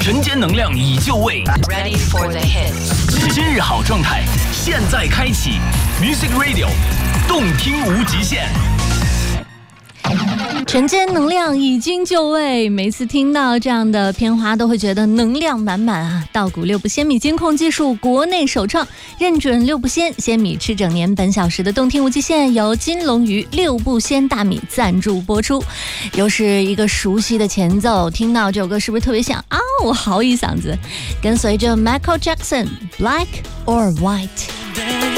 晨间能量已就位 Ready for the hits。 今日好状态现在开启 Music Radio 动听无极限。 晨间能量已经就位，每次听到这样的片花都会觉得能量满满啊！稻谷六不鲜米监控技术国内首创，认准六不鲜鲜米吃整年。本小时的动听无极限由金龙鱼六不鲜大米赞助播出。又是一个熟悉的前奏，听到这首歌是不是特别想嗷嚎一嗓子？跟随着 Michael Jackson Black or White。